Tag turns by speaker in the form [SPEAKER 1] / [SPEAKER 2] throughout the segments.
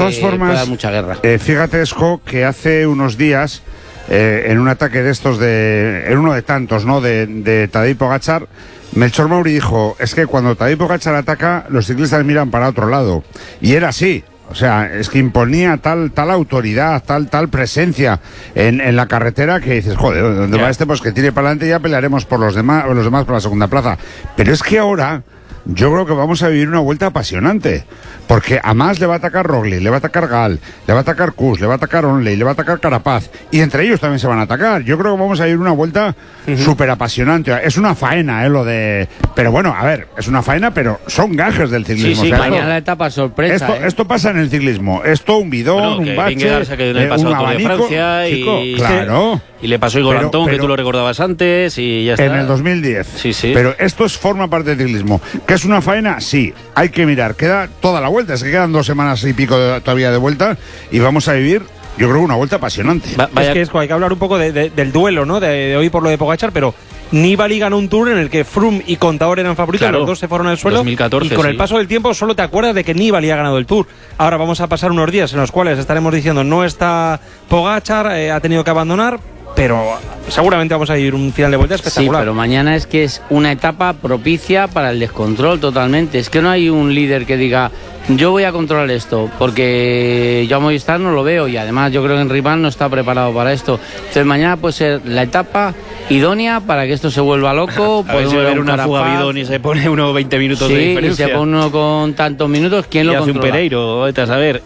[SPEAKER 1] todas formas,
[SPEAKER 2] puede dar mucha guerra.
[SPEAKER 1] Fíjate, Esco, que hace unos días, en un ataque de estos, en uno de tantos, ¿no?, de Tadej Pogačar, Melchor Mauri dijo, es que cuando Tadej Pogačar ataca, los ciclistas miran para otro lado. Y era así. O sea, es que imponía tal autoridad, tal presencia en la carretera que dices, joder, ¿dónde va este? Pues que tire para adelante y ya pelearemos por los demás por la segunda plaza. Pero es que ahora yo creo que vamos a vivir una vuelta apasionante, porque a más le va a atacar Roglic, le va a atacar Gal, le va a atacar Kuss, le va a atacar Onley, le va a atacar Carapaz, y entre ellos también se van a atacar. Yo creo que vamos a vivir una vuelta súper apasionante. Es una faena, lo de... Pero bueno, a ver, es una faena, pero son gajes del ciclismo.
[SPEAKER 2] Sí,
[SPEAKER 1] o sea,
[SPEAKER 2] mañana la etapa sorpresa.
[SPEAKER 1] Esto pasa en el ciclismo. Esto, un bidón, un bache,
[SPEAKER 3] se quedó en el pasado Tour de Francia,
[SPEAKER 1] chico,
[SPEAKER 3] y...
[SPEAKER 1] Claro.
[SPEAKER 3] Y le pasó Igor Antón, que tú lo recordabas antes, y ya está.
[SPEAKER 1] En el 2010.
[SPEAKER 3] Sí.
[SPEAKER 1] Pero esto forma parte del ciclismo. ¿Que es una faena? Sí. Hay que mirar. Queda toda la vuelta. Es que quedan 2 semanas y pico todavía de vuelta. Y vamos a vivir, yo creo, una vuelta apasionante.
[SPEAKER 4] Es que hay que hablar un poco del duelo, ¿no? De hoy por lo de Pogačar, pero Nibali ganó un Tour en el que Froome y Contador eran favoritos, claro, los dos se fueron al suelo.
[SPEAKER 3] 2014,
[SPEAKER 4] y con el paso del tiempo solo te acuerdas de que Nibali ha ganado el Tour. Ahora vamos a pasar unos días en los cuales estaremos diciendo no está Pogačar, ha tenido que abandonar, pero seguramente vamos a ir un final de vuelta espectacular.
[SPEAKER 2] Sí, pero mañana es que es una etapa propicia para el descontrol totalmente. Es que no hay un líder que diga yo voy a controlar esto, porque yo a Movistar no lo veo, y además yo creo que Enric Mas no está preparado para esto. Entonces mañana puede ser la etapa idónea para que esto se vuelva loco.
[SPEAKER 3] A ver si va a haber una fuga bidón y se pone uno 20 minutos de diferencia.
[SPEAKER 2] Y se pone uno con tantos minutos, ¿quién lo controla?
[SPEAKER 3] Hace un Pereiro, vete a saber.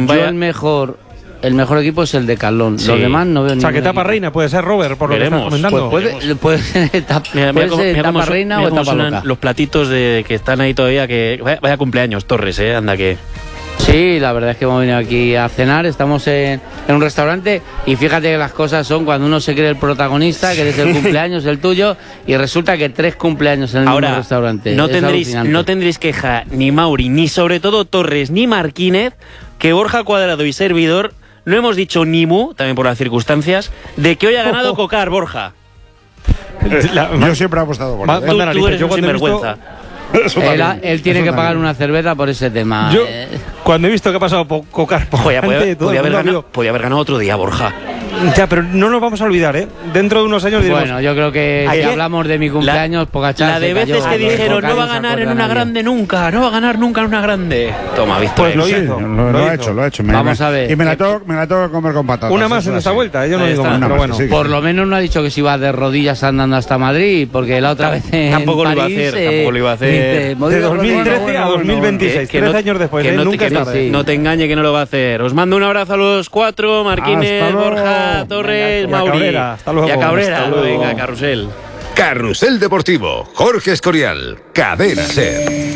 [SPEAKER 2] El mejor equipo es el de Carlón. Sí. Los demás no veo ningún.
[SPEAKER 4] O sea, que etapa reina puede ser, Robert, por lo que estás comentando.
[SPEAKER 2] Puede ser etapa reina o etapa loca.
[SPEAKER 3] Los platitos que están ahí todavía, que vaya cumpleaños, Torres, anda que...
[SPEAKER 2] Sí, la verdad es que hemos venido aquí a cenar, estamos en un restaurante y fíjate que las cosas son cuando uno se cree el protagonista, que eres el cumpleaños, el tuyo, y resulta que 3 cumpleaños en el mismo restaurante.
[SPEAKER 3] No tendréis queja ni Mauri, ni sobre todo Torres, ni Marquínez, que Borja Cuadrado y servidor no hemos dicho ni mu, también por las circunstancias, de que hoy ha ganado Cocar, Borja.
[SPEAKER 1] Yo siempre he apostado por él.
[SPEAKER 3] Tú eres un sinvergüenza.
[SPEAKER 2] Él tiene que pagar una cerveza por ese tema.
[SPEAKER 4] Yo, cuando he visto que ha pasado Cocar,
[SPEAKER 3] podía haber ganado otro día, Borja.
[SPEAKER 4] Ya, pero no nos vamos a olvidar, ¿eh? Dentro de unos años diremos...
[SPEAKER 2] Bueno, yo creo que si hablamos de mi cumpleaños, Pogačar...
[SPEAKER 3] La de veces que dijeron, no va a ganar en una grande nunca, no va a ganar nunca en una grande. Toma, Víctor.
[SPEAKER 4] Pues lo hizo.
[SPEAKER 1] Lo ha hecho.
[SPEAKER 2] Vamos a ver.
[SPEAKER 1] Y me la tengo que comer con patatas.
[SPEAKER 4] Una más en esta vuelta, yo no digo más, pero bueno.
[SPEAKER 2] Por lo menos no ha dicho que si va de rodillas andando hasta Madrid, porque la otra vez
[SPEAKER 3] tampoco lo iba a hacer.
[SPEAKER 4] De 2013 a 2026, 13 años después, nunca es tarde.
[SPEAKER 3] No te engañe que no lo va a hacer. Os mando un abrazo a los 4, Marquínez, Borja, Torres, Mauri.
[SPEAKER 4] Hasta luego.
[SPEAKER 3] Y a Cabrera. Venga, Carrusel.
[SPEAKER 5] Carrusel Deportivo. Jorge Escorial. Cadena SER.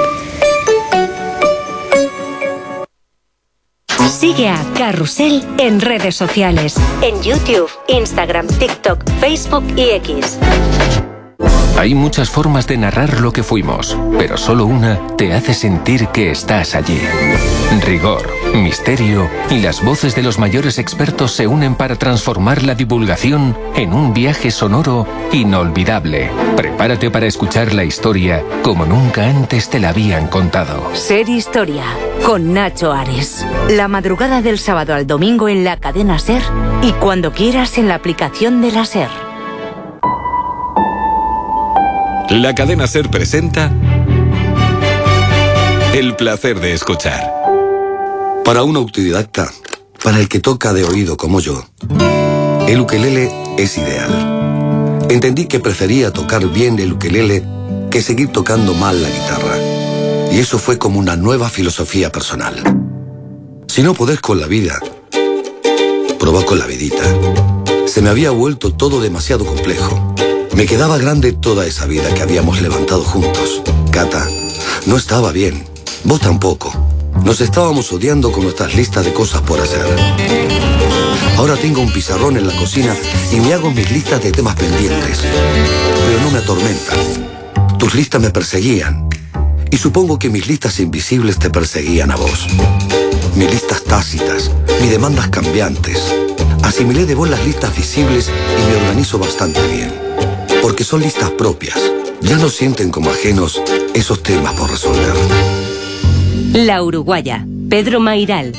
[SPEAKER 6] Sigue a Carrusel en redes sociales. En YouTube, Instagram, TikTok, Facebook y X.
[SPEAKER 7] Hay muchas formas de narrar lo que fuimos, pero solo una te hace sentir que estás allí. Rigor, misterio y las voces de los mayores expertos se unen para transformar la divulgación en un viaje sonoro inolvidable. Prepárate para escuchar la historia como nunca antes te la habían contado.
[SPEAKER 6] Ser Historia, con Nacho Ares. La madrugada del sábado al domingo en la cadena SER y cuando quieras en la aplicación de la SER.
[SPEAKER 5] La cadena SER presenta El placer de escuchar.
[SPEAKER 8] Para un autodidacta, para el que toca de oído como yo, el ukelele es ideal. Entendí que prefería tocar bien el ukelele que seguir tocando mal la guitarra. Y eso fue como una nueva filosofía personal. Si no podés con la vida, probá con la vidita. Se me había vuelto todo demasiado complejo. Me quedaba grande toda esa vida que habíamos levantado juntos. Cata, no estaba bien. Vos tampoco. Nos estábamos odiando con nuestras listas de cosas por hacer. Ahora tengo un pizarrón en la cocina y me hago mis listas de temas pendientes. Pero no me atormentan. Tus listas me perseguían. Y supongo que mis listas invisibles te perseguían a vos. Mis listas tácitas, mis demandas cambiantes. Asimilé de vos las listas visibles y me organizo bastante bien. Porque son listas propias. Ya no sienten como ajenos esos temas por resolver.
[SPEAKER 6] La Uruguaya, Pedro Mairal.